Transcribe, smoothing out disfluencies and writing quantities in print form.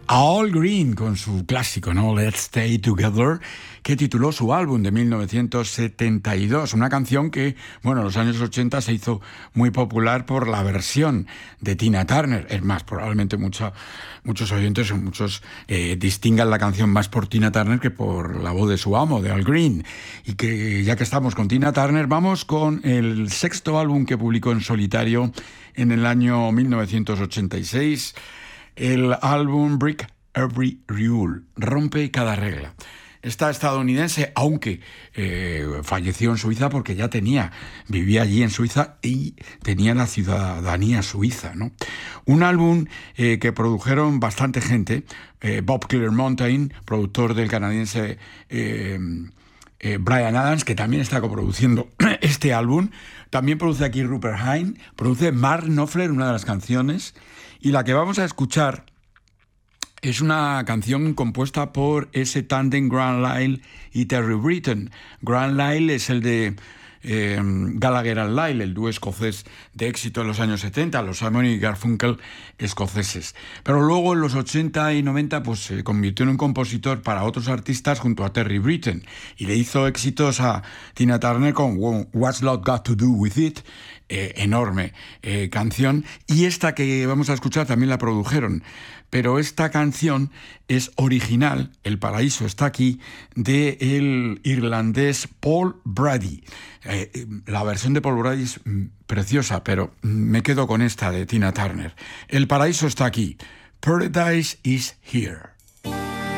Al Green con su clásico, ¿no? Let's Stay Together, que tituló su álbum de 1972. Una canción que, bueno, en los años 80 se hizo muy popular por la versión de Tina Turner. Es más, probablemente muchos oyentes o muchos distingan la canción más por Tina Turner que por la voz de su amo, de Al Green. Y que ya que estamos con Tina Turner, vamos con el sexto álbum que publicó en solitario en el año 1986. El álbum Break Every Rule, rompe cada regla. Esta estadounidense, aunque falleció en Suiza porque ya vivía allí en Suiza y tenía la ciudadanía suiza, ¿no? Un álbum que produjeron bastante gente, Bob Clearmountain, productor del canadiense Bryan Adams, que también está coproduciendo este álbum. También produce aquí Rupert Hine, produce Mark Knopfler, una de las canciones, y la que vamos a escuchar es una canción compuesta por ese tándem Grant Lyle y Terry Britten. Grant Lyle es el de Gallagher and Lyle, el dúo escocés de éxito en los años 70, los Simon y Garfunkel escoceses. Pero luego en los 80 y 90 pues se convirtió en un compositor para otros artistas junto a Terry Britten y le hizo éxitos a Tina Turner con What's Love Got to Do With It, enorme canción, y esta que vamos a escuchar también la produjeron. Pero esta canción es original, El Paraíso está aquí, del irlandés Paul Brady. La versión de Paul Brady es preciosa, pero me quedo con esta de Tina Turner. El Paraíso está aquí. Paradise is here.